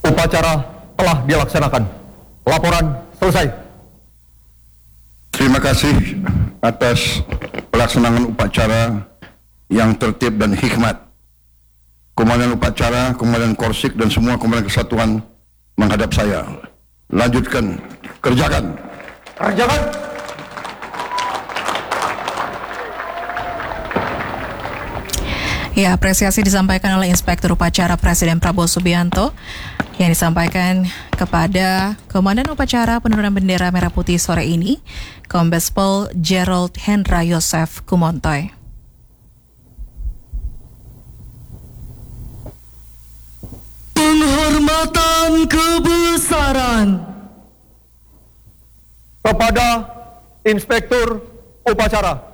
Upacara telah dilaksanakan. Laporan selesai. Terima kasih atas pelaksanaan upacara yang tertib dan hikmat. Komandan upacara, Komandan Korsik dan semua komandan kesatuan menghadap saya. Lanjutkan, kerjakan. Kerjakan. Ya, apresiasi disampaikan oleh Inspektur Upacara Presiden Prabowo Subianto yang disampaikan kepada Komandan Upacara Penurunan Bendera Merah Putih sore ini, Kombes Pol Gerald Hendra Yosef Kumontoy. Penghormatan kebesaran Kepada Inspektur Upacara.